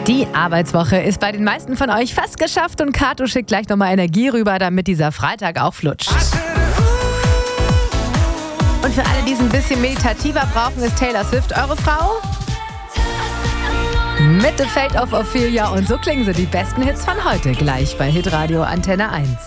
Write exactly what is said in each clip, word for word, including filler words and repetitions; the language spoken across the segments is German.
Die Arbeitswoche ist bei den meisten von euch fast geschafft und Kato schickt gleich nochmal Energie rüber, damit dieser Freitag auch flutscht. Und für alle, die es ein bisschen meditativer brauchen, ist Taylor Swift eure Frau? Mit The Fate of Ophelia und so klingen sie die besten Hits von heute gleich bei Hitradio Antenne eins.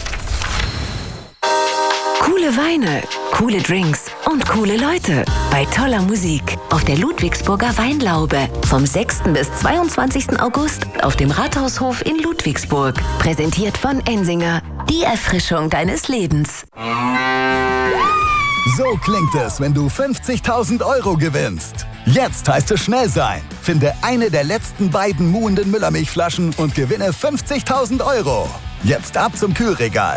Coole Weine, coole Drinks und coole Leute bei toller Musik auf der Ludwigsburger Weinlaube vom sechsten bis zweiundzwanzigsten August auf dem Rathaushof in Ludwigsburg. Präsentiert von Ensinger, die Erfrischung deines Lebens. So klingt es, wenn du fünfzigtausend Euro gewinnst. Jetzt heißt es schnell sein. Finde eine der letzten beiden muhenden Müllermilchflaschen und gewinne fünfzigtausend Euro. Jetzt ab zum Kühlregal.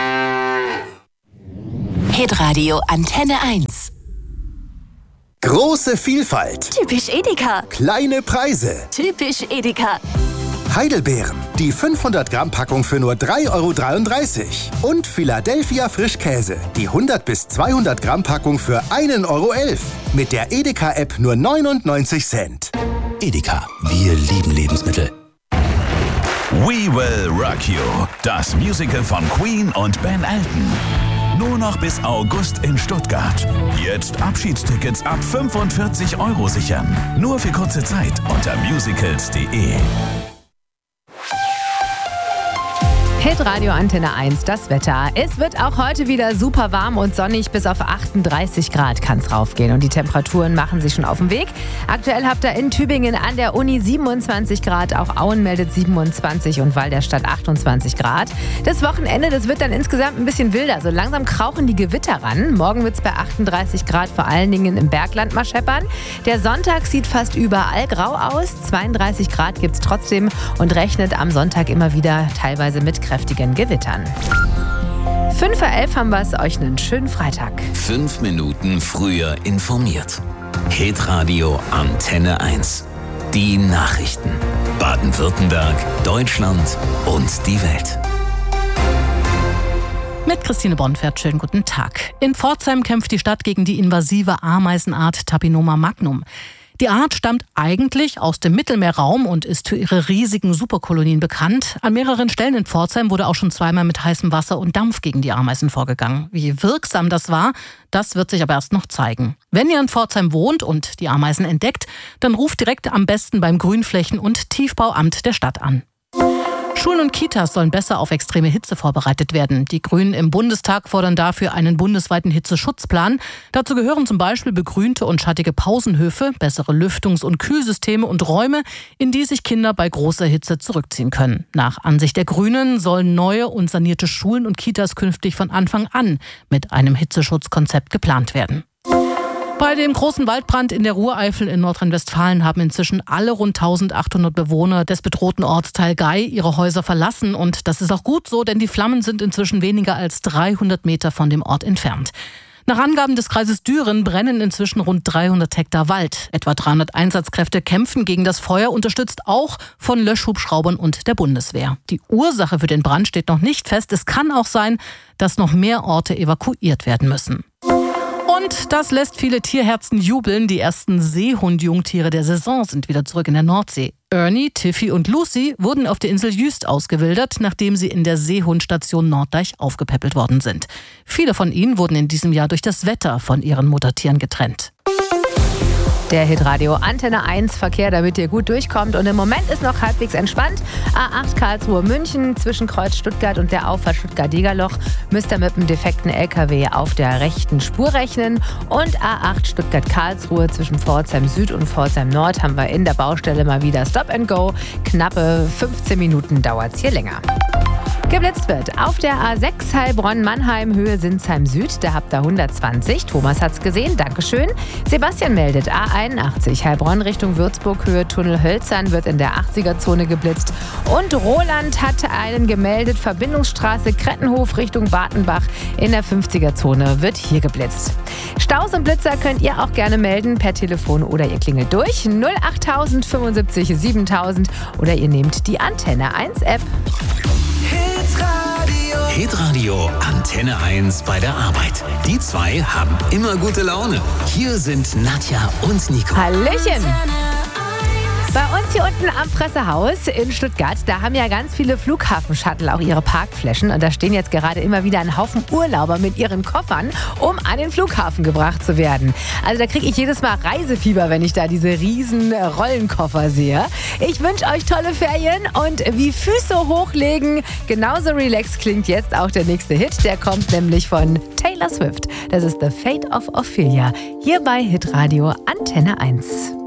Hitradio Antenne eins. Große Vielfalt. Typisch Edeka. Kleine Preise. Typisch Edeka. Heidelbeeren. Die fünfhundert Gramm Packung für nur drei Euro dreiunddreißig. Und Philadelphia Frischkäse. Die hundert bis zweihundert Gramm Packung für ein Euro elf. Mit der Edeka-App nur neunundneunzig Cent. Edeka. Wir lieben Lebensmittel. We Will Rock You. Das Musical von Queen und Ben Elton. Nur noch bis August in Stuttgart. Jetzt Abschiedstickets ab fünfundvierzig Euro sichern. Nur für kurze Zeit unter musicals punkt de. Hitradio Antenne eins, das Wetter. Es wird auch heute wieder super warm und sonnig. Bis auf achtunddreißig Grad kann es raufgehen. Und die Temperaturen machen sich schon auf den Weg. Aktuell habt ihr in Tübingen an der Uni siebenundzwanzig Grad. Auch Auen meldet siebenundzwanzig und Walderstadt achtundzwanzig Grad. Das Wochenende, das wird dann insgesamt ein bisschen wilder. So langsam krauchen die Gewitter ran. Morgen wird es bei achtunddreißig Grad vor allen Dingen im Bergland mal scheppern. Der Sonntag sieht fast überall grau aus. zweiunddreißig Grad gibt es trotzdem und rechnet am Sonntag immer wieder teilweise mit kräftigen Gewittern. fünf vor elf haben wir es, euch einen schönen Freitag. Fünf Minuten früher informiert. Hitradio Antenne eins. Die Nachrichten. Baden-Württemberg, Deutschland und die Welt. Mit Christine Bonfert, schönen guten Tag. In Pforzheim kämpft die Stadt gegen die invasive Ameisenart Tapinoma magnum. Die Art stammt eigentlich aus dem Mittelmeerraum und ist für ihre riesigen Superkolonien bekannt. An mehreren Stellen in Pforzheim wurde auch schon zweimal mit heißem Wasser und Dampf gegen die Ameisen vorgegangen. Wie wirksam das war, das wird sich aber erst noch zeigen. Wenn ihr in Pforzheim wohnt und die Ameisen entdeckt, dann ruft direkt am besten beim Grünflächen- und Tiefbauamt der Stadt an. Schulen und Kitas sollen besser auf extreme Hitze vorbereitet werden. Die Grünen im Bundestag fordern dafür einen bundesweiten Hitzeschutzplan. Dazu gehören zum Beispiel begrünte und schattige Pausenhöfe, bessere Lüftungs- und Kühlsysteme und Räume, in die sich Kinder bei großer Hitze zurückziehen können. Nach Ansicht der Grünen sollen neue und sanierte Schulen und Kitas künftig von Anfang an mit einem Hitzeschutzkonzept geplant werden. Bei dem großen Waldbrand in der Ruhreifel in Nordrhein-Westfalen haben inzwischen alle rund eintausendachthundert Bewohner des bedrohten Ortsteil Gei ihre Häuser verlassen. Und das ist auch gut so, denn die Flammen sind inzwischen weniger als dreihundert Meter von dem Ort entfernt. Nach Angaben des Kreises Düren brennen inzwischen rund dreihundert Hektar Wald. Etwa dreihundert Einsatzkräfte kämpfen gegen das Feuer, unterstützt auch von Löschhubschraubern und der Bundeswehr. Die Ursache für den Brand steht noch nicht fest. Es kann auch sein, dass noch mehr Orte evakuiert werden müssen. Und das lässt viele Tierherzen jubeln. Die ersten Seehund-Jungtiere der Saison sind wieder zurück in der Nordsee. Ernie, Tiffy und Lucy wurden auf der Insel Jüst ausgewildert, nachdem sie in der Seehundstation Norddeich aufgepäppelt worden sind. Viele von ihnen wurden in diesem Jahr durch das Wetter von ihren Muttertieren getrennt. Der Hitradio Antenne eins Verkehr, damit ihr gut durchkommt. Und im Moment ist noch halbwegs entspannt. A acht Karlsruhe München zwischen Kreuz Stuttgart und der Auffahrt Stuttgart-Degerloch müsst ihr mit einem defekten L K W auf der rechten Spur rechnen. Und A acht Stuttgart-Karlsruhe zwischen Pforzheim Süd und Pforzheim Nord haben wir in der Baustelle mal wieder Stop and Go. Knappe fünfzehn Minuten dauert es hier länger. Geblitzt wird auf der A sechs Heilbronn-Mannheim Höhe Sinsheim Süd. Da habt ihr hundertzwanzig. Thomas hat's gesehen. Dankeschön. Sebastian meldet A einundachtzig Heilbronn Richtung Würzburg Höhe Tunnel Hölzern wird in der achtziger-Zone geblitzt. Und Roland hat einen gemeldet. Verbindungsstraße Krettenhof Richtung Bartenbach in der fünfziger-Zone wird hier geblitzt. Staus und Blitzer könnt ihr auch gerne melden per Telefon oder ihr klingelt durch null achttausend fünfundsiebzig siebentausend oder ihr nehmt die Antenne eins App. Hitradio. Hitradio Antenne eins bei der Arbeit. Die zwei haben immer gute Laune. Hier sind Nadja und Nico. Hallöchen. Bei uns hier Unten am Pressehaus in Stuttgart, da haben ja ganz viele Flughafen-Shuttle auch ihre Parkflächen. Und da stehen jetzt gerade immer wieder ein Haufen Urlauber mit ihren Koffern, um an den Flughafen gebracht zu werden. Also da kriege ich jedes Mal Reisefieber, wenn ich da diese riesen Rollenkoffer sehe. Ich wünsche euch tolle Ferien und wie Füße hochlegen, genauso relaxed klingt jetzt auch der nächste Hit. Der kommt nämlich von Taylor Swift. Das ist The Fate of Ophelia. Hier bei Hitradio Antenne eins.